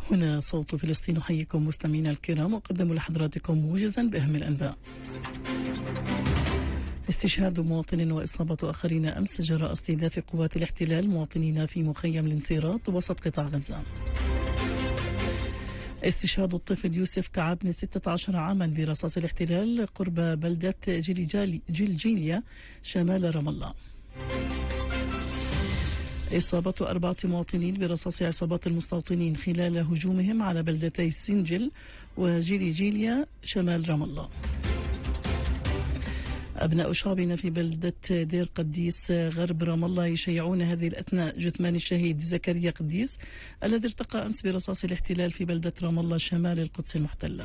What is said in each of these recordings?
هنا صوت فلسطين، أحييكم مستمعينا الكرام وأقدم لحضراتكم موجزا بأهم الأنباء. استشهاد مواطن وإصابة آخرين أمس جراء استهداف قوات الاحتلال مواطنين في مخيم الانصيرات وسط قطاع غزة. استشهاد الطفل يوسف كعب بن 16 عاما برصاص الاحتلال قرب بلدة جلجيليا شمال رام الله. إصابة 4 مواطنين برصاص عصابات المستوطنين خلال هجومهم على بلدتي سنجل وجيليجيليا شمال رام الله. أبناء شعبنا في بلدة دير قديس غرب رام الله يشيعون هذه الأثناء جثمان الشهيد زكريا قديس الذي ارتقى أمس برصاص الاحتلال في بلدة رام الله شمال القدس المحتلة.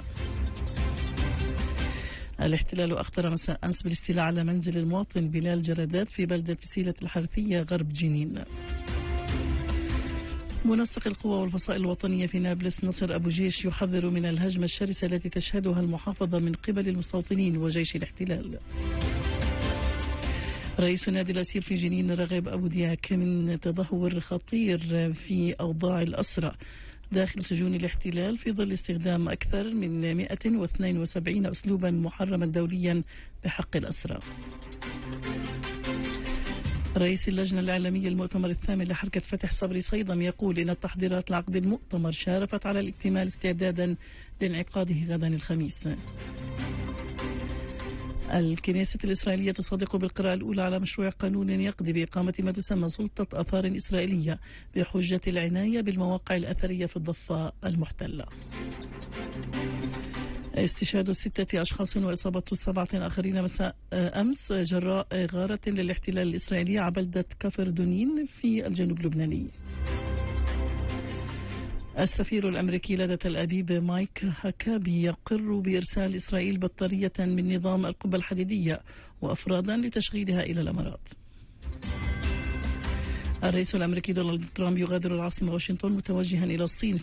الاحتلال أخطر مساء أمس بالاستيلاء على منزل المواطن بلال جردات في بلدة سيلة الحرثية غرب جنين. منسق القوى والفصائل الوطنية في نابلس نصر أبو جيش يحذر من الهجمة الشرسة التي تشهدها المحافظة من قبل المستوطنين وجيش الاحتلال. رئيس نادي الأسير في جنين رغب أبو دياك من تدهور خطير في أوضاع الأسرى داخل سجون الاحتلال في ظل استخدام أكثر من 172 أسلوبا محرما دوليا بحق الأسرى. رئيس اللجنة الإعلامية المؤتمر الثامن لحركة فتح صبري صيدم يقول إن التحضيرات لعقد المؤتمر شارفت على الاكتمال استعدادا لانعقاده غدا الخميس. الكنيسة الإسرائيلية تصادق بالقراءة الأولى على مشروع قانون يقضي بإقامة ما تسمى سلطة آثار إسرائيلية بحجة العناية بالمواقع الأثرية في الضفة المحتلة. استشهاد 6 أشخاص وإصابة 7 آخرين مساء أمس جراء غارة للاحتلال الإسرائيلي على بلدة كفر دونين في الجنوب اللبناني. السفير الأمريكي لدى تل أبيب مايك هاكابي يقر بإرسال إسرائيل بطارية من نظام القبة الحديدية وأفرادا لتشغيلها إلى الإمارات. الرئيس الأمريكي دونالد ترامب يغادر العاصمة واشنطن متوجها إلى الصين